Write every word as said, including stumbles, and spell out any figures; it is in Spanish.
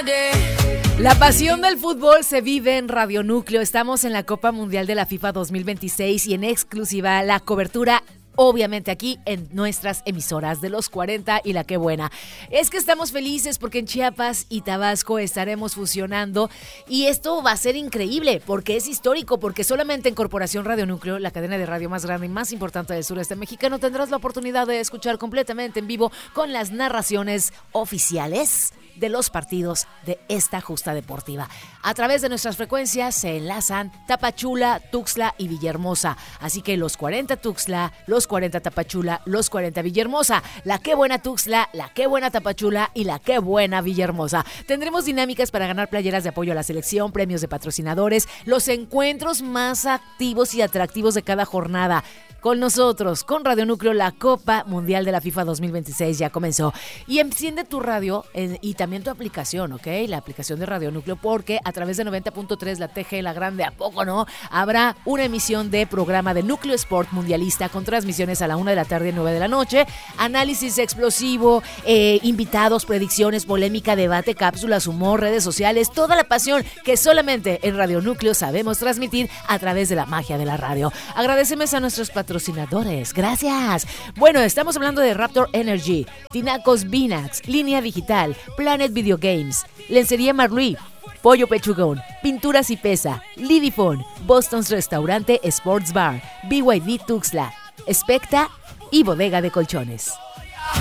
La pasión del fútbol se vive en Radio Núcleo. Estamos en la Copa Mundial de la FIFA dos mil veintiséis y en exclusiva la cobertura, obviamente aquí en nuestras emisoras de los cuarenta y La Qué Buena. Es que estamos felices porque en Chiapas y Tabasco estaremos fusionando y esto va a ser increíble porque es histórico, porque solamente en Corporación Radio Núcleo, la cadena de radio más grande y más importante del sureste mexicano, tendrás la oportunidad de escuchar completamente en vivo con las narraciones oficiales de los partidos de esta justa deportiva. A través de nuestras frecuencias se enlazan Tapachula, Tuxtla y Villahermosa. Así que los cuarenta Tuxtla, los cuarenta Tapachula, los cuarenta Villahermosa, la Qué Buena Tuxtla, la Qué Buena Tapachula y la Qué Buena Villahermosa. Tendremos dinámicas para ganar playeras de apoyo a la selección, premios de patrocinadores, los encuentros más activos y atractivos de cada jornada. Con nosotros, con Radio Núcleo, la Copa Mundial de la FIFA dos mil veintiséis ya comenzó. Y enciende tu radio eh, y también tu aplicación, ¿ok? La aplicación de Radio Núcleo, porque a través de noventa punto tres, la T G, la Grande, ¿a poco no? Habrá una emisión de programa de Núcleo Sport Mundialista con transmisiones a la una de la tarde y nueve de la noche. Análisis explosivo, eh, invitados, predicciones, polémica, debate, cápsulas, humor, redes sociales, toda la pasión que solamente en Radio Núcleo sabemos transmitir a través de la magia de la radio. Agradecemos a nuestros patrocinadores. Patrocinadores, gracias. Bueno, estamos hablando de Raptor Energy, Tinacos Vinax, Línea Digital, Planet Video Games, Lencería Marluí, Pollo Pechugón, Pinturas y Pesa, Lidifone, Boston's Restaurante Sports Bar, B Y D Tuxtla, Specta y Bodega de Colchones.